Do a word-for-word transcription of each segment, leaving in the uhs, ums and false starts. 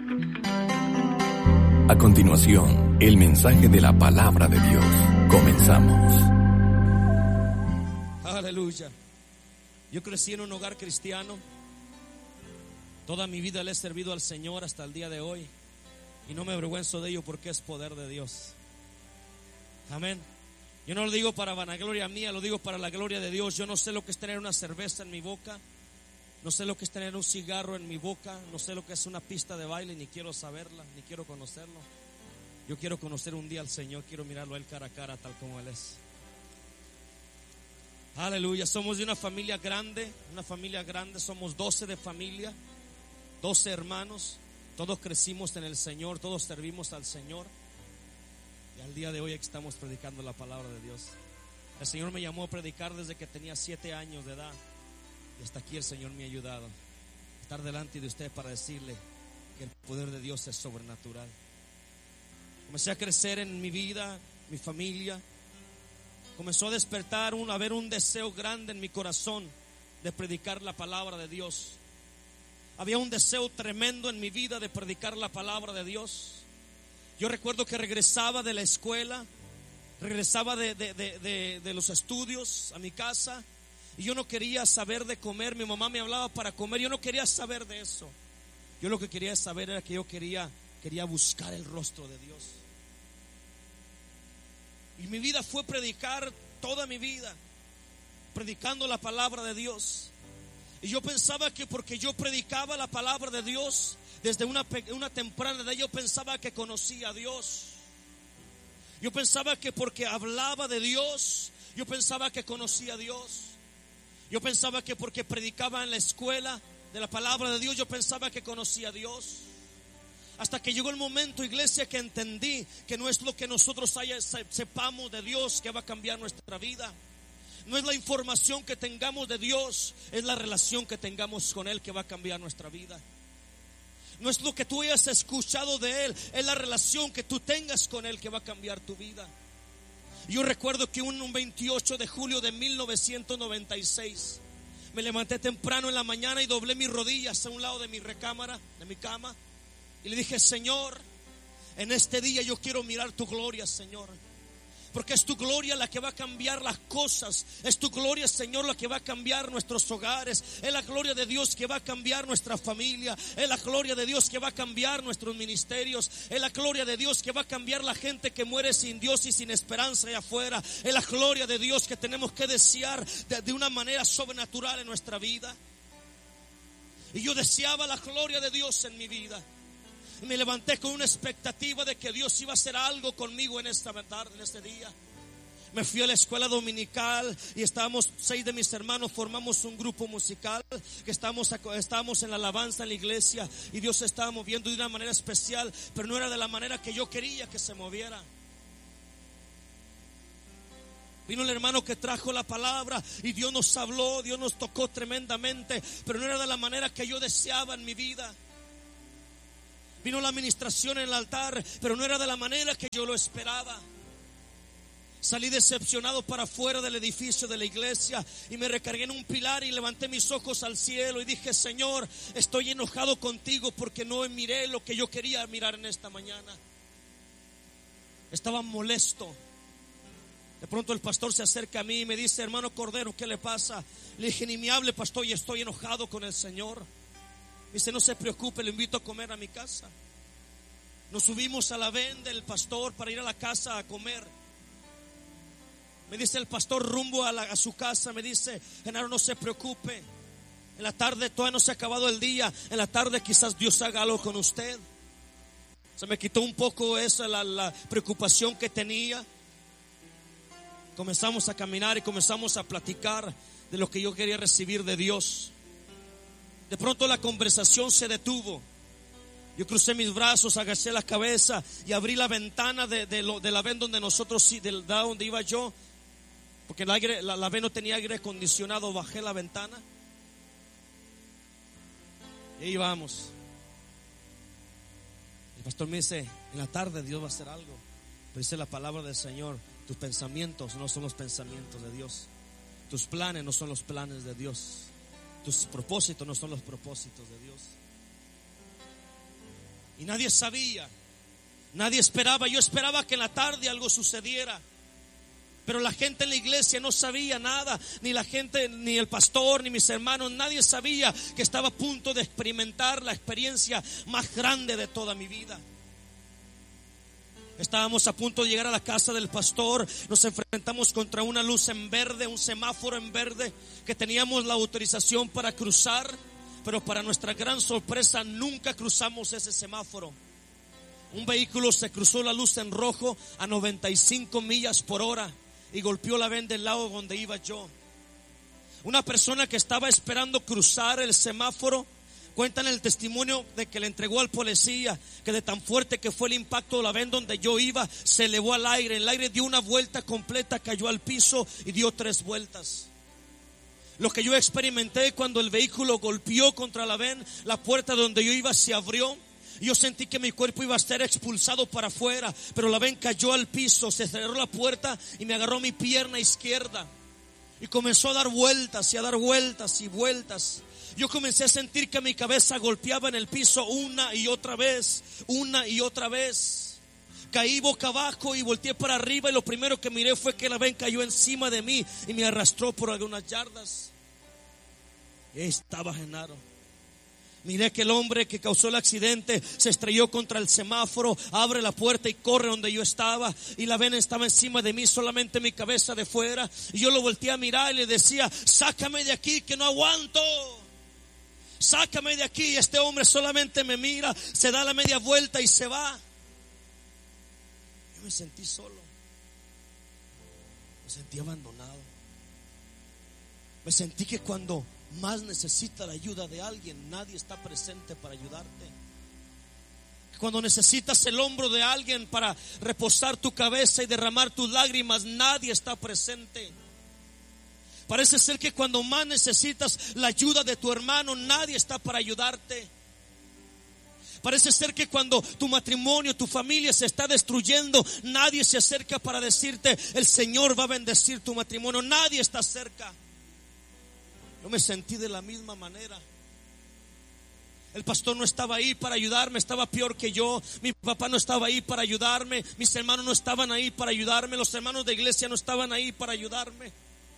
A continuación, el mensaje de la palabra de Dios. Comenzamos. Aleluya. Yo crecí en un hogar cristiano. Toda mi vida le he servido al Señor hasta el día de hoy. Y no me avergüenzo de ello porque es poder de Dios. Amén. Yo no lo digo para vanagloria mía, lo digo para la gloria de Dios. Yo no sé lo que es tener una cerveza en mi boca. No sé lo que es tener un cigarro en mi boca. No sé lo que es una pista de baile. Ni quiero saberla, ni quiero conocerlo. Yo quiero conocer un día al Señor. Quiero mirarlo a Él cara a cara, tal como Él es. Aleluya. Somos de una familia grande. Una familia grande. Somos doce de familia. doce hermanos. Todos crecimos en el Señor. Todos servimos al Señor. Y al día de hoy estamos predicando la palabra de Dios. El Señor me llamó a predicar desde que tenía siete años de edad. Y hasta aquí el Señor me ha ayudado a estar delante de usted para decirle que el poder de Dios es sobrenatural. Comencé a crecer en mi vida, mi familia. Comenzó a despertar, un, a haber un deseo grande en mi corazón de predicar la palabra de Dios. Había un deseo tremendo en mi vida de predicar la palabra de Dios. Yo recuerdo que regresaba de la escuela, regresaba de, de, de, de, de los estudios a mi casa. Y yo no quería saber de comer. Mi mamá me hablaba para comer. Yo no quería saber de eso. Yo lo que quería saber era que yo quería, quería buscar el rostro de Dios. Y mi vida fue predicar toda mi vida, predicando la palabra de Dios. Y yo pensaba que porque yo predicaba la palabra de Dios desde una, una temprana edad, yo pensaba que conocía a Dios. Yo pensaba que porque hablaba de Dios, yo pensaba que conocía a Dios. Yo pensaba que porque predicaba en la escuela de la palabra de Dios, yo pensaba que conocía a Dios. Hasta que llegó el momento, iglesia, que entendí que no es lo que nosotros haya, sepamos de Dios que va a cambiar nuestra vida. No es la información que tengamos de Dios, es la relación que tengamos con Él que va a cambiar nuestra vida. No es lo que tú hayas escuchado de Él, es la relación que tú tengas con Él que va a cambiar tu vida. Yo recuerdo que un veintiocho de julio de mil novecientos noventa y seis me levanté temprano en la mañana y doblé mis rodillas a un lado de mi recámara, de mi cama, y le dije: Señor, en este día yo quiero mirar tu gloria, Señor. Porque es tu gloria la que va a cambiar las cosas. Es tu gloria, Señor, la que va a cambiar nuestros hogares. Es la gloria de Dios que va a cambiar nuestra familia. Es la gloria de Dios que va a cambiar nuestros ministerios. Es la gloria de Dios que va a cambiar la gente que muere sin Dios y sin esperanza allá afuera. Es la gloria de Dios que tenemos que desear de, de una manera sobrenatural en nuestra vida. Y yo deseaba la gloria de Dios en mi vida. Y me levanté con una expectativa de que Dios iba a hacer algo conmigo en esta tarde, en este día. Me fui a la escuela dominical y estábamos, seis de mis hermanos formamos un grupo musical que estábamos, estábamos en la alabanza en la iglesia y Dios se estaba moviendo de una manera especial, pero no era de la manera que yo quería que se moviera. Vino el hermano que trajo la palabra y Dios nos habló, Dios nos tocó tremendamente, pero no era de la manera que yo deseaba en mi vida. Vino la administración en el altar, pero no era de la manera que yo lo esperaba. Salí decepcionado para afuera del edificio de la iglesia y me recargué en un pilar y levanté mis ojos al cielo y dije: Señor, estoy enojado contigo porque no miré lo que yo quería mirar en esta mañana. Estaba molesto. De pronto el pastor se acerca a mí y me dice: hermano Cordero, ¿qué le pasa? Le dije: ni me hable, pastor, y estoy enojado con el Señor. Me dice: no se preocupe, lo invito a comer a mi casa. Nos subimos a la van del pastor para ir a la casa a comer. Me dice el pastor rumbo a, la, a su casa, me dice: Genaro, no se preocupe, en la tarde todavía no se ha acabado el día, en la tarde quizás Dios haga algo con usted. Se me quitó un poco esa la, la preocupación que tenía. Comenzamos a caminar y comenzamos a platicar de lo que yo quería recibir de Dios. De pronto la conversación se detuvo. Yo crucé mis brazos, agaché la cabeza y abrí la ventana de, de, lo, de la van donde nosotros, de la donde iba yo, porque el aire, la, la van no tenía aire acondicionado. Bajé la ventana y ahí vamos. El pastor me dice: en la tarde Dios va a hacer algo. Pero dice la palabra del Señor: tus pensamientos no son los pensamientos de Dios. Tus planes no son los planes de Dios. Tus propósitos no son los propósitos de Dios. Y nadie sabía, nadie esperaba. Yo esperaba que en la tarde algo sucediera, pero la gente en la iglesia no sabía nada, ni la gente, ni el pastor, ni mis hermanos, nadie sabía que estaba a punto de experimentar la experiencia más grande de toda mi vida. Estábamos a punto de llegar a la casa del pastor. Nos enfrentamos contra una luz en verde, un semáforo en verde, que teníamos la autorización para cruzar, pero para nuestra gran sorpresa nunca cruzamos ese semáforo. Un vehículo se cruzó la luz en rojo a noventa y cinco millas por hora y golpeó la ven del lado donde iba yo. Una persona que estaba esperando cruzar el semáforo, cuentan el testimonio de que le entregó al policía que de tan fuerte que fue el impacto de la ven donde yo iba, se elevó al aire. El aire dio una vuelta completa, cayó al piso y dio tres vueltas. Lo que yo experimenté cuando el vehículo golpeó contra la ven, la puerta donde yo iba se abrió. Yo sentí que mi cuerpo iba a ser expulsado para afuera, pero la ven cayó al piso, se cerró la puerta y me agarró mi pierna izquierda y comenzó a dar vueltas y a dar vueltas y vueltas. Yo comencé a sentir que mi cabeza golpeaba en el piso una y otra vez, una y otra vez. Caí boca abajo y volteé para arriba y lo primero que miré fue que la ven cayó encima de mí y me arrastró por algunas yardas. Y ahí estaba Genaro. Miré que el hombre que causó el accidente se estrelló contra el semáforo, abre la puerta y corre donde yo estaba, y la ven estaba encima de mí, solamente mi cabeza de fuera, y yo lo volteé a mirar y le decía: sácame de aquí que no aguanto, sácame de aquí. Y este hombre solamente me mira, se da la media vuelta y se va. Yo me sentí solo, me sentí abandonado, me sentí que cuando más necesita la ayuda de alguien, nadie está presente para ayudarte. Cuando necesitas el hombro de alguien para reposar tu cabeza y derramar tus lágrimas, nadie está presente. Parece ser que cuando más necesitas la ayuda de tu hermano, nadie está para ayudarte. Parece ser que cuando tu matrimonio, tu familia se está destruyendo, nadie se acerca para decirte: el Señor va a bendecir tu matrimonio. Nadie está cerca. Yo me sentí de la misma manera. El pastor no estaba ahí para ayudarme, estaba peor que yo. Mi papá no estaba ahí para ayudarme. Mis hermanos no estaban ahí para ayudarme. Los hermanos de iglesia no estaban ahí para ayudarme.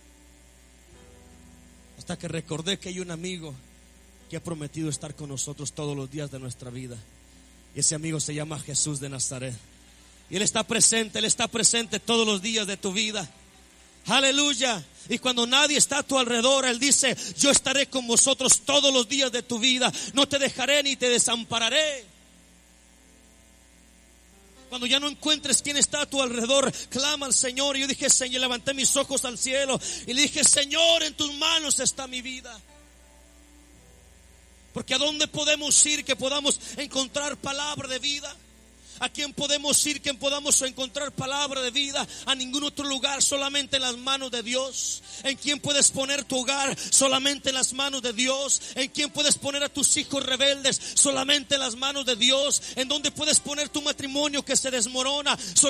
Hasta que recordé que hay un amigo que ha prometido estar con nosotros todos los días de nuestra vida. Y ese amigo se llama Jesús de Nazaret. Y Él está presente, Él está presente todos los días de tu vida. Aleluya. Y cuando nadie está a tu alrededor, Él dice: yo estaré con vosotros todos los días de tu vida, no te dejaré ni te desampararé. Cuando ya no encuentres quién está a tu alrededor, clama al Señor. Y yo dije: Señor, levanté mis ojos al cielo y le dije: Señor, en tus manos está mi vida. Porque ¿a dónde podemos ir que podamos encontrar palabra de vida? ¿A quién podemos ir que podamos encontrar palabra de vida? A ningún otro lugar, solamente en las manos de Dios. ¿En quién puedes poner tu hogar? Solamente en las manos de Dios. ¿En quién puedes poner a tus hijos rebeldes? Solamente en las manos de Dios. ¿En dónde puedes poner tu matrimonio que se desmorona? Solamente